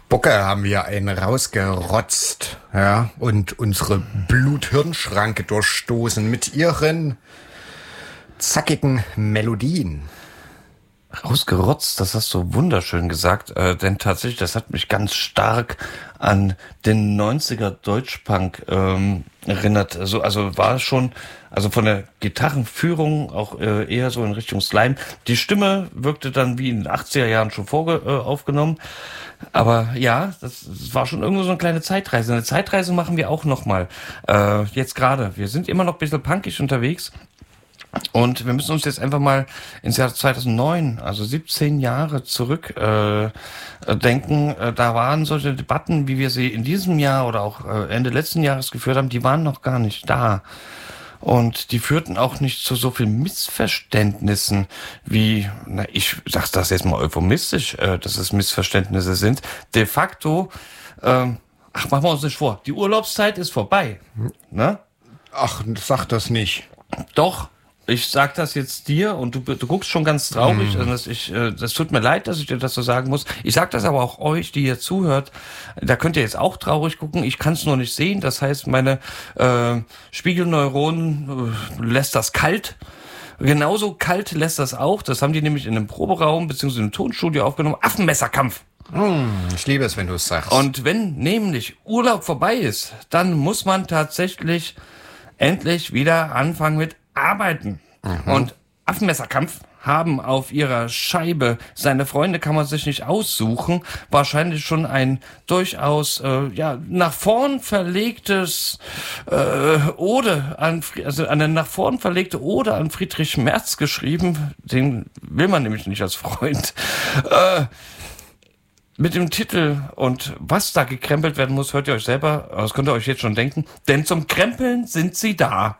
Bucke haben wir einen rausgerotzt, ja, und unsere Blut-Hirn-Schranke durchstoßen mit ihren zackigen Melodien. Rausgerotzt, das hast du wunderschön gesagt, denn tatsächlich, das hat mich ganz stark an den 90er Deutschpunk erinnert. Also war schon, also von der Gitarrenführung auch eher so in Richtung Slime. Die Stimme wirkte dann wie in den 80er Jahren schon aufgenommen. Aber ja, das war schon irgendwo so eine kleine Zeitreise. Eine Zeitreise machen wir auch nochmal. Jetzt gerade. Wir sind immer noch ein bisschen punkig unterwegs. Und wir müssen uns jetzt einfach mal ins Jahr 2009, also 17 Jahre zurück denken. Da waren solche Debatten, wie wir sie in diesem Jahr oder auch Ende letzten Jahres geführt haben, die waren noch gar nicht da. Und die führten auch nicht zu so vielen Missverständnissen wie, ich sag das jetzt mal euphemistisch, dass es Missverständnisse sind. De facto, machen wir uns nicht vor, die Urlaubszeit ist vorbei. Ne? Ach, sag das nicht. Doch. Ich sag das jetzt dir und du guckst schon ganz traurig. Also das tut mir leid, dass ich dir das so sagen muss. Ich sag das aber auch euch, die ihr zuhört. Da könnt ihr jetzt auch traurig gucken. Ich kann es nur nicht sehen. Das heißt, meine Spiegelneuronen lässt das kalt. Genauso kalt lässt das auch. Das haben die nämlich in einem Proberaum bzw. im Tonstudio aufgenommen. Affenmesserkampf. Ich liebe es, wenn du es sagst. Und wenn nämlich Urlaub vorbei ist, dann muss man tatsächlich endlich wieder anfangen mit Arbeiten. Und Affenmesserkampf haben auf ihrer Scheibe, seine Freunde kann man sich nicht aussuchen, wahrscheinlich schon ein durchaus nach vorn verlegtes Ode an, also eine nach vorn verlegte Ode an Friedrich Merz geschrieben. Den will man nämlich nicht als Freund. Mit dem Titel und was da gekrempelt werden muss, hört ihr euch selber, das könnt ihr euch jetzt schon denken, denn zum Krempeln sind sie da.